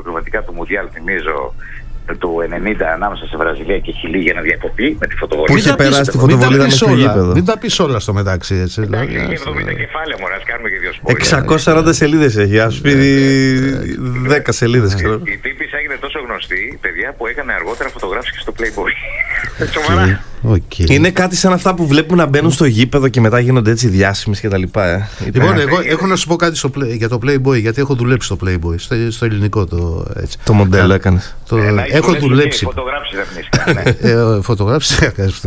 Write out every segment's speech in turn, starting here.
προκριματικά του Μουντιάλ, θυμίζω, του 90 ανάμεσα σε Βραζιλία και Χιλή για να διακοπεί με τη φωτοβολίδα. Που είχε περάσει τη φωτοβολίδα μέσα στο γήπεδο. Μην τα πεις όλα στο μεταξύ, έτσι. Εντάξει, έχει 70 κεφάλαια, μωρά, ας κάνουμε και δύο σπόρια. 640 σελίδες έχει, ας πει 10 σελίδες, ξέρω. Η τύπισσα έγινε τόσο γνωστή, παιδιά, που έκανε αργότερα φωτογράφηση και στο Playboy. Σοβαρά. Είναι κάτι σαν αυτά που βλέπουμε να μπαίνουν στο γήπεδο και μετά γίνονται έτσι διάσημες και τα λοιπά. Λοιπόν, εγώ έχω να σου πω κάτι για το Playboy, γιατί έχω δουλέψει στο Playboy, στο ελληνικό το μοντέλο έκανες. Έχω δουλέψει. Φωτογράφηση έκανες.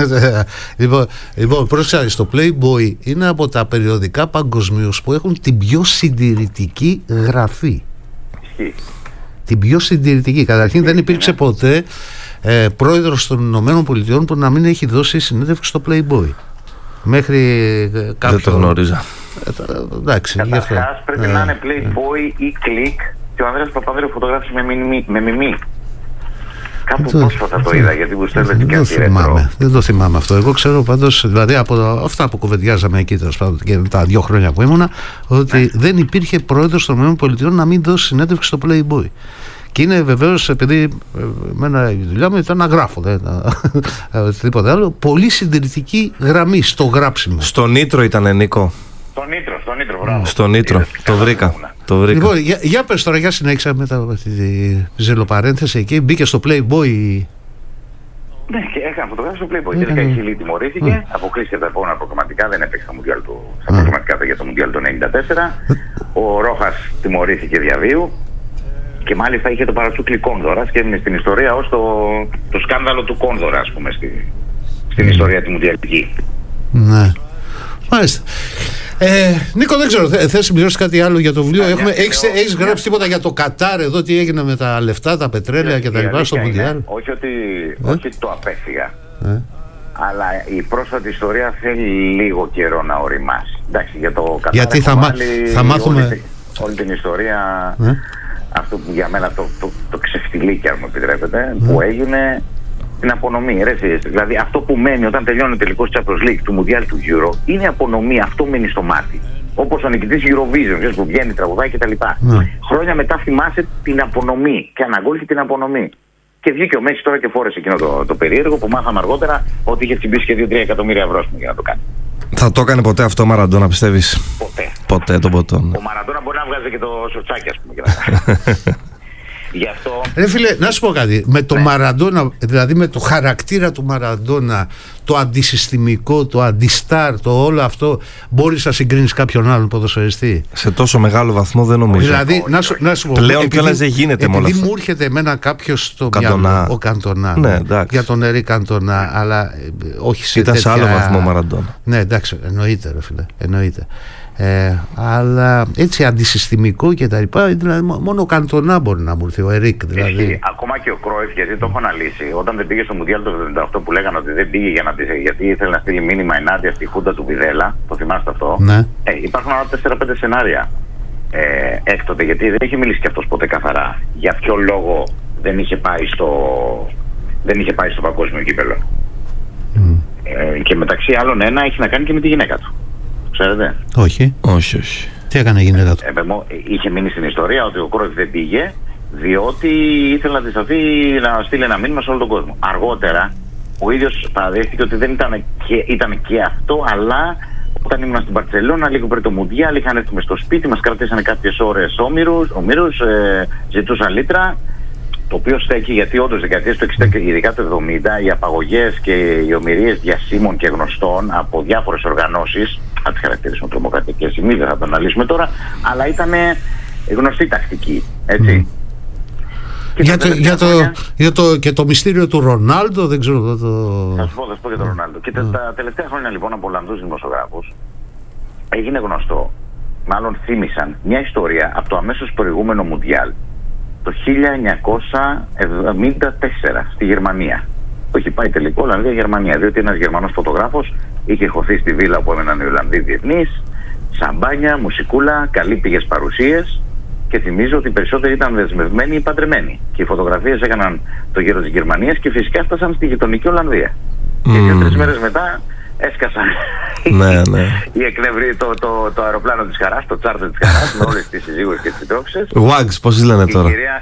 Λοιπόν, πρόσεξα, στο Playboy είναι από τα περιοδικά παγκοσμίως που έχουν την πιο συντηρητική γραφή. Την πιο συντηρητική. Καταρχήν δεν υπήρξε ποτέ πρόεδρος των Ηνωμένων Πολιτειών που να μην έχει δώσει συνέντευξη στο Playboy. Μέχρι κάποιο... Δεν το γνώριζα. Εντάξει, καταρχάς πρέπει να είναι Playboy ή Click και ο Ανδρέας Παπαδρέου φωτογράφησε με μιμή. Κάπου πρόσφατα το είδα, γιατί μου στέλνετε και αυτή ρέτρο. Δεν το θυμάμαι αυτό. Εγώ ξέρω πάντως, δηλαδή από αυτά που κουβεντιάζαμε εκεί και τα 2 χρόνια που ήμουνα, ότι δεν υπήρχε πρόεδρος των ΗΠΑ να μην δώσει συνέντευξη στο Playboy. Και είναι βεβαίως, επειδή εμένα η δουλειά μου ήταν να γράφω, τίποτα άλλο, πολύ συντηρητική γραμμή στο γράψιμο. Στο Νίτρο ήταν, Νίκο. Στο Νίτρο, μπράβο. Στο Νίτρο, το βρήκα. Λοιπόν, για πες τώρα, για συνέχισα μετά τη ζελοπαρένθεση εκεί, μπήκε στο Playboy. Ναι, και έκανε φωτογράφηση στο Playboy. Τελικά η Χιλή τιμωρήθηκε, αποκλείστηκε τα επόμενα προγραμματικά, δεν έπαιξε στα προγραμματικά για το Μουντιάλ το 1994. Ο Ρόχας τιμωρήθηκε διαβίου. Και μάλιστα είχε το παρατσούκλι Κόνδωρας και έμεινε στην ιστορία ως το σκάνδαλο του Κόνδωρα, ας πούμε, στην ιστορία τη Μουντιαλική. Ναι. Μάλιστα. Νίκο, δεν ξέρω, θες να συμπληρώσεις κάτι άλλο για το βιβλίο? Έχεις γράψει τίποτα για το Κατάρ εδώ, τι έγινε με τα λεφτά, τα πετρέλαια και τα λοιπά στο Μουντιάλ? Όχι ότι το απέφυγα. Αλλά η πρόσφατη ιστορία θέλει λίγο καιρό να οριμάσει. Εντάξει, για το Κατάρ. Γιατί θα μάθουμε όλη την ιστορία. Αυτό που για μένα το ξεφτιλίκι, αν μου επιτρέπετε, που έγινε την απονομή. Δηλαδή αυτό που μένει όταν τελειώνει ο τελικός Champions League του Μουντιάλ του Euro είναι απονομή, αυτό μένει στο μάτι. Όπως ο νικητής Eurovision, που βγαίνει, τραγουδάει κτλ. Χρόνια μετά θυμάσαι την απονομή και αναγκώθηκε την απονομή. Και βγήκε ο Μέση τώρα και φόρεσε εκείνο το περίεργο που μάθαμε αργότερα ότι είχε τσιμπήσει και 2-3 εκατομμύρια ευρώ για να το κάνει. Θα το έκανε ποτέ αυτό ο Μαραντόνα, πιστεύεις? Ποτέ τον ποτόν. Ο Μαραντόνα μπορεί να βγάζει και το σορτσάκι, ας πούμε. Γι' αυτό... Ρε φίλε, να σου πω κάτι. Με το Μαραντόνα, δηλαδή με το χαρακτήρα του Μαραντόνα, το αντισυστημικό, το αντιστάρ, το όλο αυτό, μπορείς να συγκρίνεις κάποιον άλλον ποδοσφαιριστή? Σε τόσο μεγάλο βαθμό δεν νομίζω. Δηλαδή, να σου πω, πλέον κιόλας δεν γίνεται μόνο αυτό. Επειδή μου έρχεται εμένα κάποιος στο μυαλό, ο Καντονά, ναι, για τον Ερή Καντονά, αλλά όχι σε ήταν σε άλλο βαθμό Μαραντόνα. Ναι, εντάξει, εννοείται ρε φίλε, εννοείται. Αλλά έτσι αντισυστημικό και τα λοιπά, δηλαδή μόνο ο Καντονά μπορεί να μου έρθει, ο Ερίκ δηλαδή. Ακόμα και ο Κρόιφ, γιατί το έχω αναλύσει, όταν δεν πήγε στο Μουντιάλ το 1978 που λέγανε ότι δεν πήγε γιατί ήθελε να στείλει μήνυμα ενάντια στη χούντα του Βιδέλα, το θυμάστε αυτό? Ναι. Υπάρχουν άλλα 4-5 σενάρια έκτοτε, γιατί δεν είχε μιλήσει και αυτός ποτέ καθαρά για ποιο λόγο δεν είχε πάει στο παγκόσμιο κύπελλο. Και μεταξύ άλλων ένα έχει να κάνει και με τη γυναίκα του. Ξέρετε? Όχι. Τι έκανε η γυναίκα του? Είχε μείνει στην ιστορία ότι ο Κρόιφ δεν πήγε διότι ήθελε να αντισταθεί, να στείλει ένα μήνυμα σε όλο τον κόσμο. Αργότερα ο ίδιος παραδέχτηκε ότι δεν ήταν και αυτό, αλλά όταν ήμουν στην Μπαρτσελώνα λίγο πριν το Μουντιάλ, είχαν έρθει στο σπίτι, μας κρατήσανε κάποιες ώρες ομήρους, ζητούσαν λίτρα. Το οποίο στέκει γιατί όντως δεκαετίες του 60 και ειδικά το 70 οι απαγωγές και οι ομηρίες διασύμων και γνωστών από διάφορες οργανώσεις, θα τις χαρακτηρίσουμε τρομοκρατικές σημείς, δεν θα το αναλύσουμε τώρα, αλλά ήταν γνωστή τακτική, έτσι. Και το μυστήριο του Ρονάλντο, δεν ξέρω. Θα σου πω για τον Ρονάλντο. Και τα τελευταία χρόνια λοιπόν από Ολλανδούς δημοσιογράφους έγινε γνωστό, μάλλον θύμισαν μια ιστορία από το αμέσως προηγούμενο Μουντιάλ το 1974 στη Γερμανία. Το έχει πάει τελικό Ολλανδία-Γερμανία, διότι ένας Γερμανός φωτογράφος είχε χωθεί στη βίλα όπου έμεναν οι Ολλανδοί διεθνείς, σαμπάνια, μουσικούλα, καλύπηγες παρουσίες, και θυμίζω ότι οι περισσότεροι ήταν δεσμευμένοι ή παντρεμένοι. Και οι φωτογραφίες έκαναν το γύρο της Γερμανίας και φυσικά φτάσαν στη γειτονική Ολλανδία. Και 2-3 μέρες μετά έσκασαν οι εκνευροί, το αεροπλάνο της χαράς, το τσάρτερ της χαράς, με όλες τις συζύγους και τις συντρόφισσες. Wags, πώς λένε τώρα?